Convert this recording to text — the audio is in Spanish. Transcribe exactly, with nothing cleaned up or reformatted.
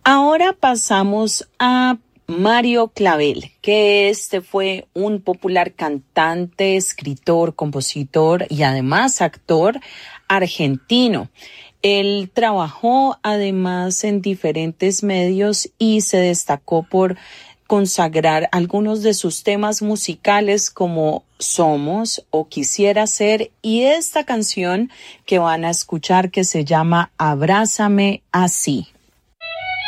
Ahora pasamos a Mario Clavel, que este fue un popular cantante, escritor, compositor y además actor argentino. Él trabajó además en diferentes medios y se destacó por consagrar algunos de sus temas musicales como Somos o Quisiera Ser, y esta canción que van a escuchar que se llama Abrázame Así.